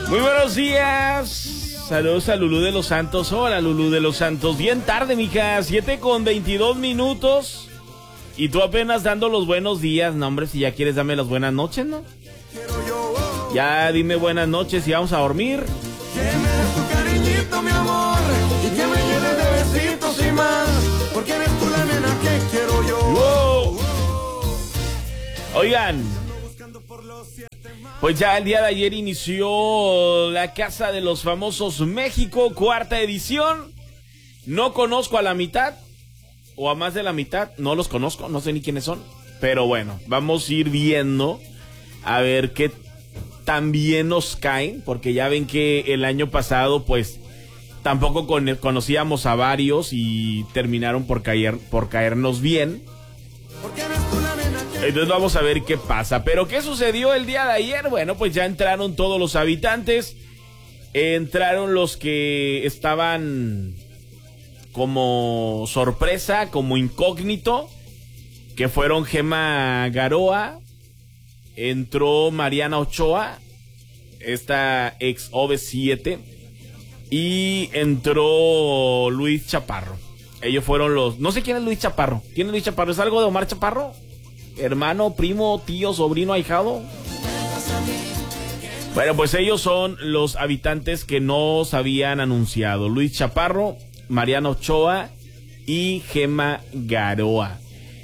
Muy buenos días. Saludos a Lulú de los Santos. Hola, Lulú de los Santos. Bien tarde, mija. 7:22. Y tú apenas dando los buenos días. No, hombre, si ya quieres darme las buenas noches, ¿no? Ya dime buenas noches y vamos a dormir. Que me des tu cariñito, mi amor, y que me llenes de besitos y más, porque eres tú la nena que quiero yo. ¡Wow! Oigan, pues ya el día de ayer inició la Casa de los Famosos México, 4ª edición. No conozco a la mitad, o a más de la mitad, no los conozco, no sé ni quiénes son. Pero bueno, vamos a ir viendo a ver qué tan bien nos caen, porque ya ven que el año pasado pues tampoco conocíamos a varios y terminaron por caernos bien. Entonces vamos a ver qué pasa. Pero ¿qué sucedió el día de ayer? Bueno, pues ya entraron todos los habitantes. Entraron los que estaban como sorpresa, como incógnito, que fueron Gemma Garoa. Entró Mariana Ochoa, esta ex OV7, y entró Luis Chaparro. Ellos fueron los... No sé quién es Luis Chaparro. ¿Quién es Luis Chaparro? ¿Es algo de Omar Chaparro? ¿Hermano, primo, tío, sobrino, ahijado? Bueno, pues ellos son los habitantes que nos habían anunciado. Luis Chaparro, Mariana Ochoa y Gemma Garoa.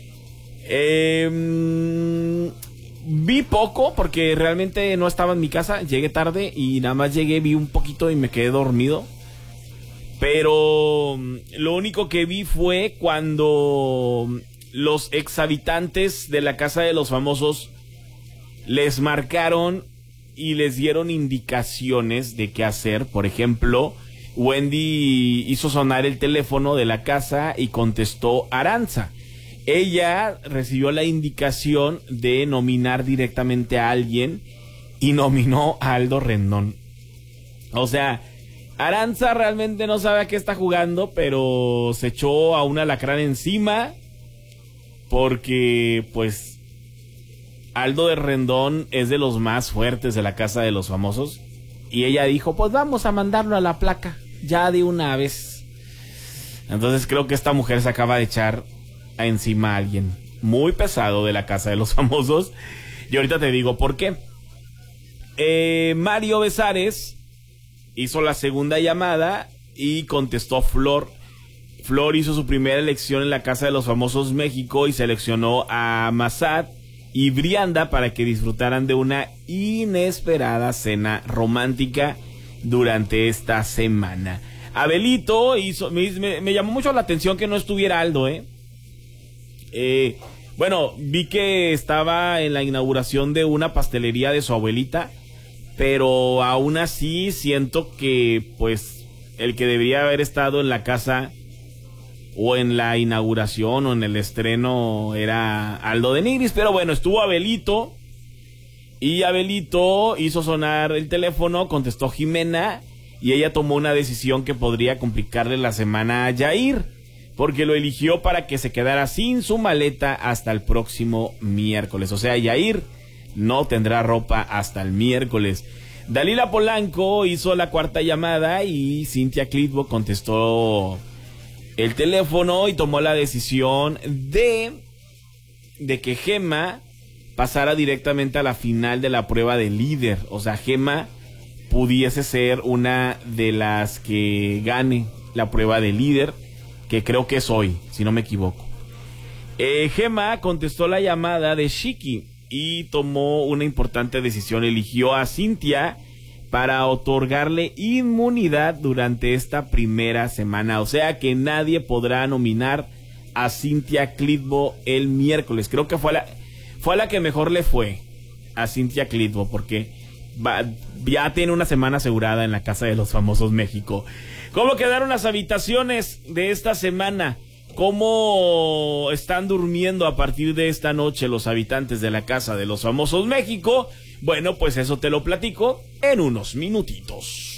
Vi poco porque realmente no estaba en mi casa. Llegué tarde y nada más llegué, vi un poquito y me quedé dormido. Pero lo único que vi fue cuando los exhabitantes de la Casa de los Famosos les marcaron y les dieron indicaciones de qué hacer. Por ejemplo, Wendy hizo sonar el teléfono de la casa y contestó Aranza. Ella recibió la indicación de nominar directamente a alguien y nominó a Aldo Rendón. O sea, Aranza realmente no sabe a qué está jugando, pero se echó a un alacrán encima porque, pues, Aldo de Rendón es de los más fuertes de la Casa de los Famosos. Y ella dijo, pues vamos a mandarlo a la placa, ya de una vez. Entonces creo que esta mujer se acaba de echar encima a alguien muy pesado de la Casa de los Famosos. Y ahorita te digo por qué. Mario Besares hizo la segunda llamada y contestó Flor. Flor hizo su primera elección en la Casa de los Famosos México y seleccionó a Massad y Brianda para que disfrutaran de una inesperada cena romántica durante esta semana. Abelito hizo... Me llamó mucho la atención que no estuviera Aldo, bueno, vi que estaba en la inauguración de una pastelería de su abuelita, pero aún así siento que pues el que debería haber estado en la casa o en la inauguración o en el estreno era Aldo de Nigris. Pero bueno, estuvo Abelito y Abelito hizo sonar el teléfono, contestó Jimena y ella tomó una decisión que podría complicarle la semana a Yair, porque lo eligió para que se quedara sin su maleta hasta el próximo miércoles. O sea, Yair no tendrá ropa hasta el miércoles. Dalila Polanco hizo la cuarta llamada y Cynthia Clitbo contestó el teléfono y tomó la decisión de que Gemma pasara directamente a la final de la prueba de líder. O sea, Gemma pudiese ser una de las que gane la prueba de líder, que creo que es hoy, si no me equivoco. Gemma contestó la llamada de Shiki y tomó una importante decisión. Eligió a Cynthia para otorgarle inmunidad durante esta primera semana. O sea que nadie podrá nominar a Cynthia Clitbo el miércoles. Creo que fue la que mejor le fue a Cynthia Clitbo, porque ya tiene una semana asegurada en la Casa de los Famosos México. ¿Cómo quedaron las habitaciones de esta semana? ¿Cómo están durmiendo a partir de esta noche los habitantes de la Casa de los Famosos México? Bueno, pues eso te lo platico en unos minutitos.